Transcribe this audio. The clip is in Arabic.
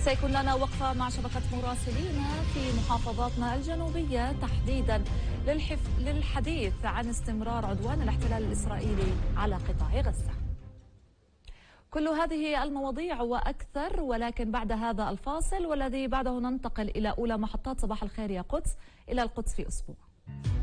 سيكون لنا وقفة مع شبكة مراسلينا في محافظاتنا الجنوبية تحديدا للحديث عن استمرار عدوان الاحتلال الإسرائيلي على قطاع غزة. كل هذه المواضيع وأكثر، ولكن بعد هذا الفاصل والذي بعده ننتقل إلى أولى محطات صباح الخير يا قدس، إلى القدس في أسبوع.